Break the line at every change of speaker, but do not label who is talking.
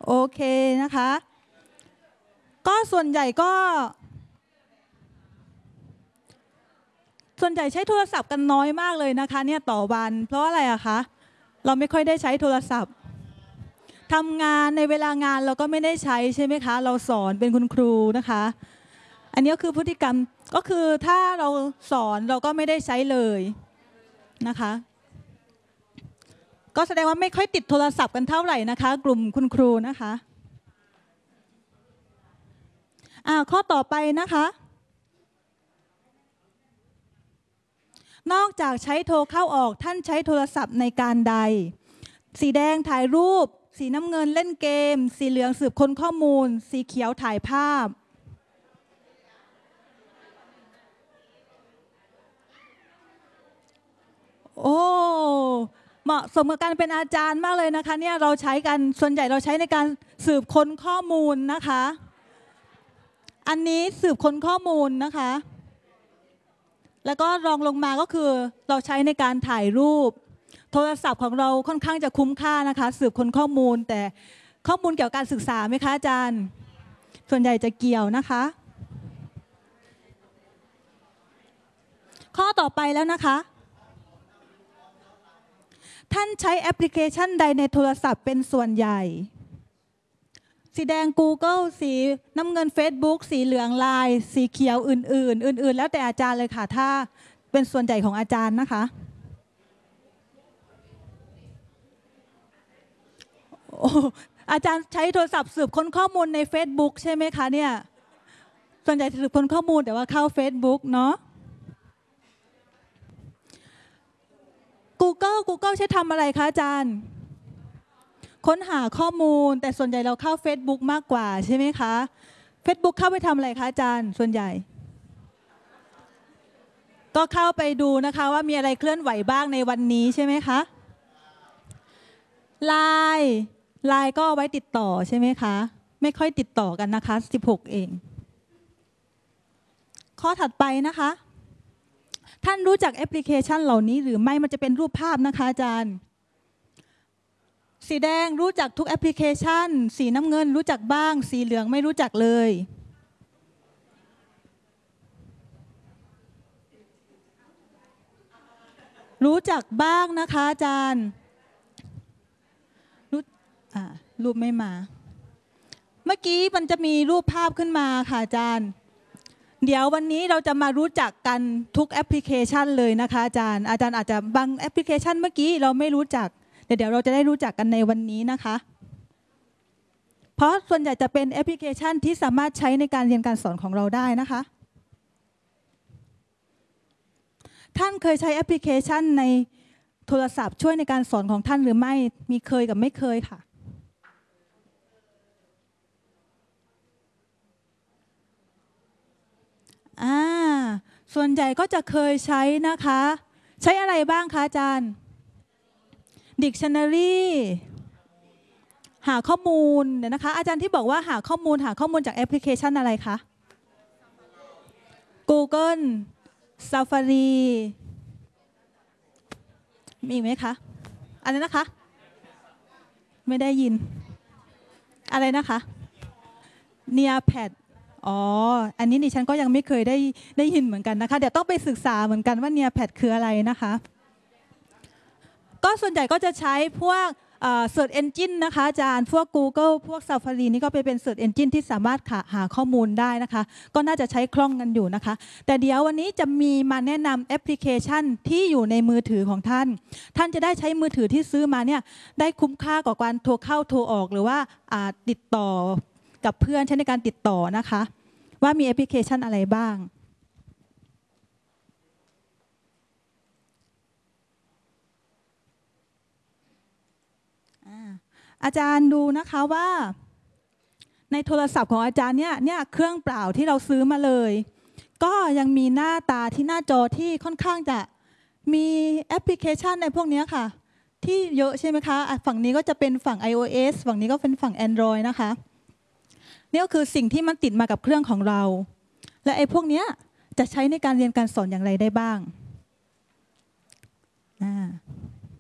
โอเคนะคะก็ส่วนใหญ่ใช้โทรศัพท์กันน้อยมากเลยนะคะเนี่ยต่อวันเพราะอะไรอะคะเราไม่ค่อยได้ใช้โทรศัพท์ทำงานในเวลางานเราก็ไม่ได้ใช้ใช่ไหมคะเราสอนเป็นคุณครูนะคะอันนี้ก็คือพฤติกรรมก็คือถ้าเราสอนเราก็ไม่ได้ใช้เลยนะคะก็แสดงว่าไม่ค่อยติดโทรศัพท์กันเท่าไหร่นะคะกลุ่มคุณครูนะคะข้อต่อไปนะคะนอกจากใช้โทรเข้าออกท่านใช้โทรศัพท์ในการใดสีแดงถ่ายรูปสีน้ำเงินเล่นเกมสีเหลืองสืบค้นข้อมูลสีเขียวถ่ายภาพโอ้เหมาะสมกับการเป็นอาจารย์มากเลยนะคะเนี่ยเราใช้กันส่วนใหญ่เราใช้ในการสืบค้นข้อมูลนะคะอันนี้สืบค้นข้อมูลนะคะแล้วก็รองลงมาก็คือเราใช้ในการถ่ายรูปโทรศัพท์ของเราค่อนข้างจะคุ้มค่านะคะสืบค้นข้อมูลแต่ข้อมูลเกี่ยวกับการศึกษาไหมคะอาจารย์ส่วนใหญ่จะเกี่ยวนะคะข้อต่อไปแล้วนะคะท่านใช้แอปพลิเคชันใดในโทรศัพท์เป็นส่วนใหญ่สีแดง Google สีน้ำเงิน Facebook สีเหลือง LINE สีเขียวอื่นแล้วแต่อาจารย์เลยค่ะถ้าเป็นส่วนใหญ่ของอาจารย์นะคะอาจารย์ใช้โทรศัพท์สืบค้นข้อมูลใน Facebook ใช่ไหมคะเนี่ยส่วนใหญ่สืบค้นข้อมูลแต่ว่าเข้า Facebook เนาะ Google ใช้ทำอะไรคะอาจารย์ค้นหาข้อมูลแต่ส่วนใหญ่เราเข้า Facebook มากกว่าใช่ไหมคะ Facebook เข้าไปทำอะไรคะอาจารย์ส่วนใหญ่ก็เข้าไปดูนะคะว่ามีอะไรเคลื่อนไหวบ้างในวันนี้ใช่ไหมคะไลน์ก็ไว้ติดต่อใช่ไหมคะไม่ค่อยติดต่อกันนะคะ16เองข้อถัดไปนะคะท่านรู้จักแอปพลิเคชันเหล่านี้หรือไม่มันจะเป็นรูปภาพนะคะอาจารย์สีแดงรู้จักทุกแอปพลิเคชันสีน้ำเงินรู้จักบ้างสีเหลืองไม่รู้จักเลยรู้จักบ้างนะคะอาจารย์รูปไม่มาเมื่อกี้มันจะมีรูปภาพขึ้นมาค่ะอาจารย์เดี๋ยววันนี้เราจะมารู้จักกันทุกแอปพลิเคชันเลยนะคะอาจารย์อาจจะบางแอปพลิเคชันเมื่อกี้เราไม่รู้จักเดี๋ยวเราจะได้รู้จักกันในวันนี้นะคะเพราะส่วนใหญ่จะเป็นแอปพลิเคชันที่สามารถใช้ในการเรียนการสอนของเราได้นะคะท่านเคยใช้แอปพลิเคชันในโทรศัพท์ช่วยในการสอนของท่านหรือไม่มีเคยกับไม่เคยค่ะส่วนใหญ่ก็จะเคยใช้นะคะใช้อะไรบ้างคะอาจารย์ Dictionary หาข้อมูลเดี๋ยวนะคะอาจารย์ที่บอกว่าหาข้อมูลจากแอปพลิเคชันอะไรคะ Google Safari มีไหมคะอะไรนะคะไม่ได้ยินอะไรนะคะ Nearpad อันนี้ดิฉันก็ยังไม่เคยได้ยินเหมือนกันนะคะเดี๋ยวต้องไปศึกษาเหมือนกันว่า Nearpad คืออะไรนะคะก็ส่วนใหญ่ก็จะใช้พวกSearch Engine นะคะอาจารย์พวก Google พวก Safari นี่ก็เป็น Search Engine ที่สามารถหาข้อมูลได้นะคะก็น่าจะใช้คล่องกันอยู่นะคะแต่เดี๋ยววันนี้จะมีมาแนะนำแอปพลิเคชันที่อยู่ในมือถือของท่านจะได้ใช้มือถือที่ซื้อมาเนี่ยได้คุ้มค่ากว่าการโทรเข้าโทรออกหรือว่าติดต่อกับเพื่อนใช้ในการติดต่อนะคะว่ามีแอปพลิเคชันอะไรบ้างอาจารย์ดูนะคะว่าในโทรศัพท์ของอาจารย์เนี่ยเครื่องเปล่าที่เราซื้อมาเลยก็ยังมีหน้าตาที่หน้าจอที่ค่อนข้างจะมีแอปพลิเคชันในพวกนี้ค่ะที่เยอะใช่ไหมคะฝั่งนี้ก็จะเป็นฝั่ง iOS ฝั่งนี้ก็เป็นฝั่ง Android นะคะนี่ก็คือสิ่งที่มันติดมากับเครื่องของเราและไอ้พวกนี้จะใช้ในการเรียนการสอนอย่างไรได้บ้าง